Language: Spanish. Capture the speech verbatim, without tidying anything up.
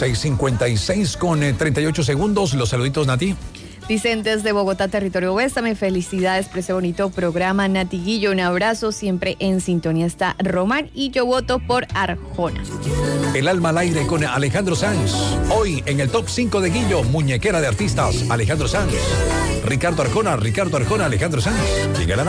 seis cincuenta y seis con eh, treinta y ocho segundos. Los saluditos, Nati. Dicen desde Bogotá, territorio Bésame, felicidades por ese bonito programa, Natiguillo, un abrazo, siempre en sintonía está Román y yo voto por Arjona. El alma al aire con Alejandro Sanz. Hoy en el top cinco de Guillo, muñequera de artistas, Alejandro Sanz. Ricardo Arjona, Ricardo Arjona, Alejandro Sanz. ¿Quién gana?